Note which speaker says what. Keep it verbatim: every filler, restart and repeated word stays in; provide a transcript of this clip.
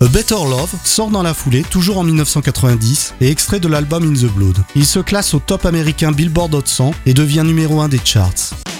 Speaker 1: A Better Love sort dans la foulée, toujours en dix-neuf cent quatre-vingt-dix, et extrait de l'album In the Blood. Il se classe au top américain Billboard Hot cent et devient numéro un des charts.